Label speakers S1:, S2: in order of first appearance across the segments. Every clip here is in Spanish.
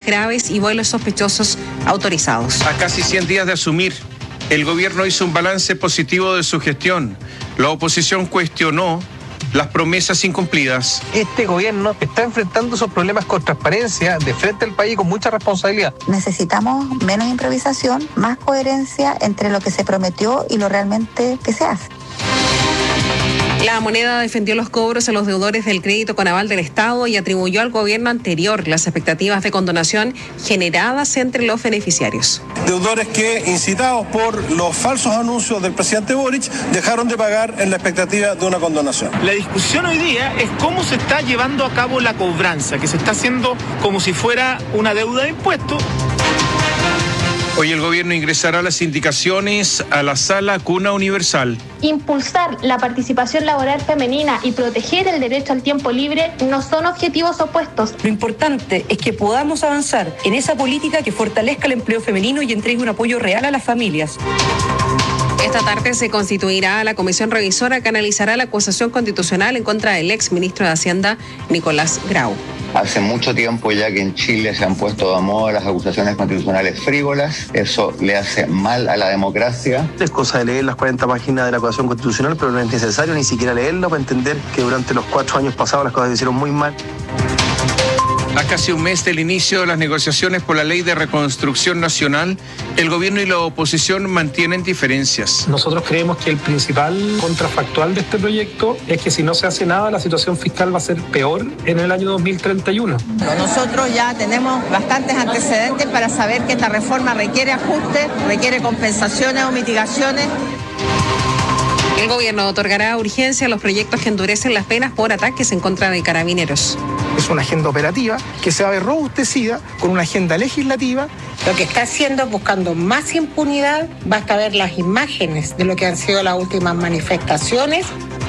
S1: graves y vuelos sospechosos autorizados.
S2: A casi 100 días de asumir, el gobierno hizo un balance positivo de su gestión. La oposición cuestionó las promesas incumplidas.
S3: Este gobierno está enfrentando esos problemas con transparencia, de frente al país, con mucha responsabilidad.
S4: Necesitamos menos improvisación, más coherencia entre lo que se prometió y lo realmente que se hace.
S1: La Moneda defendió los cobros a los deudores del crédito con aval del Estado y atribuyó al gobierno anterior las expectativas de condonación generadas entre los beneficiarios.
S5: Deudores que, incitados por los falsos anuncios del presidente Boric, dejaron de pagar en la expectativa de una condonación.
S6: La discusión hoy día es cómo se está llevando a cabo la cobranza, que se está haciendo como si fuera una deuda de impuestos.
S2: Hoy el gobierno ingresará las indicaciones a la Sala Cuna Universal.
S7: Impulsar la participación laboral femenina y proteger el derecho al tiempo libre no son objetivos opuestos.
S8: Lo importante es que podamos avanzar en esa política que fortalezca el empleo femenino y entregue un apoyo real a las familias.
S1: Esta tarde se constituirá la comisión revisora que analizará la acusación constitucional en contra del ex ministro de Hacienda, Nicolás Grau.
S9: Hace mucho tiempo ya que en Chile se han puesto de moda las acusaciones constitucionales frívolas. Eso le hace mal a la democracia.
S3: Es cosa de leer las 40 páginas de la acusación constitucional, pero no es necesario ni siquiera leerlo para entender que durante los 4 años pasados las cosas se hicieron muy mal.
S2: A casi un mes del inicio de las negociaciones por la Ley de Reconstrucción Nacional, el gobierno y la oposición mantienen diferencias.
S3: Nosotros creemos que el principal contrafactual de este proyecto es que si no se hace nada, la situación fiscal va a ser peor en el año 2031.
S10: Nosotros ya tenemos bastantes antecedentes para saber que esta reforma requiere ajustes, requiere compensaciones o mitigaciones.
S1: El gobierno otorgará urgencia a los proyectos que endurecen las penas por ataques en contra de carabineros.
S3: Es una agenda operativa que se va a ver robustecida con una agenda legislativa.
S10: Lo que está haciendo es buscando más impunidad. Basta ver las imágenes de lo que han sido las últimas manifestaciones.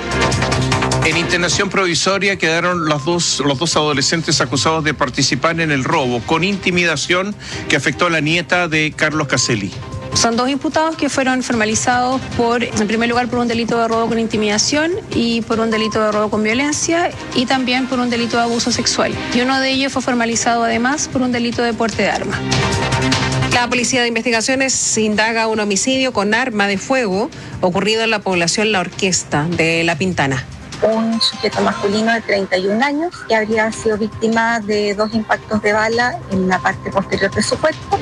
S2: En internación provisoria quedaron los dos adolescentes acusados de participar en el robo con intimidación que afectó a la nieta de Carlos Caselli.
S11: Son 2 imputados que fueron formalizados en primer lugar, por un delito de robo con intimidación y por un delito de robo con violencia y también por un delito de abuso sexual. Y uno de ellos fue formalizado además por un delito de porte de arma.
S1: La Policía de Investigaciones indaga un homicidio con arma de fuego ocurrido en la población La Orquesta de La Pintana.
S4: Un sujeto masculino de 31 años que habría sido víctima de 2 impactos de bala en la parte posterior de su cuerpo.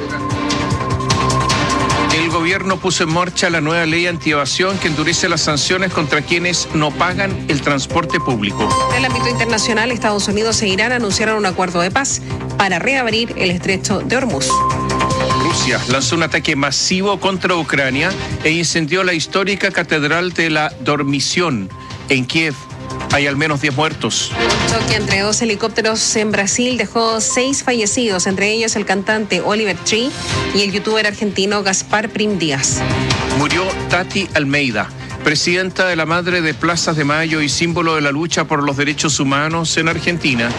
S2: El gobierno puso en marcha la nueva ley antievasión que endurece las sanciones contra quienes no pagan el transporte público.
S1: En el ámbito internacional, Estados Unidos e Irán anunciaron un acuerdo de paz para reabrir el estrecho de Hormuz.
S2: Rusia lanzó un ataque masivo contra Ucrania e incendió la histórica Catedral de la Dormición en Kiev. Hay al menos 10 muertos.
S1: Un choque entre 2 helicópteros en Brasil dejó 6 fallecidos, entre ellos el cantante Oliver Tree y el youtuber argentino Gaspar Prim Díaz.
S2: Murió Tati Almeida, presidenta de la Madre de Plazas de Mayo y símbolo de la lucha por los derechos humanos en Argentina.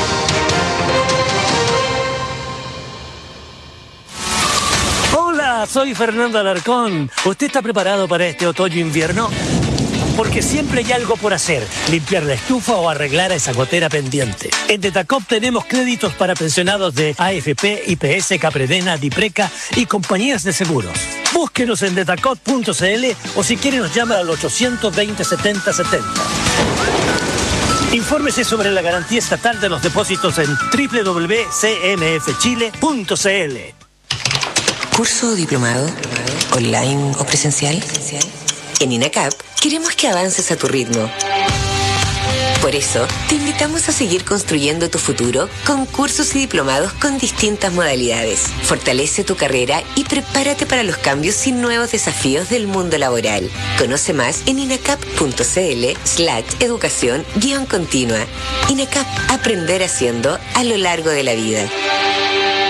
S12: Hola, soy Fernando Alarcón. ¿Usted está preparado para este otoño-invierno? Porque siempre hay algo por hacer, limpiar la estufa o arreglar esa gotera pendiente. En Detacop tenemos créditos para pensionados de AFP, IPS, Capredena, Dipreca y compañías de seguros. Búsquenos en detacop.cl o si quiere nos llama al 820-7070. Infórmese sobre la garantía estatal de los depósitos en www.cmfchile.cl.
S13: ¿Curso o diplomado? ¿Online o presencial? En INACAP queremos que avances a tu ritmo. Por eso, te invitamos a seguir construyendo tu futuro con cursos y diplomados con distintas modalidades. Fortalece tu carrera y prepárate para los cambios y nuevos desafíos del mundo laboral. Conoce más en inacap.cl/educación-continua. INACAP, aprender haciendo a lo largo de la vida.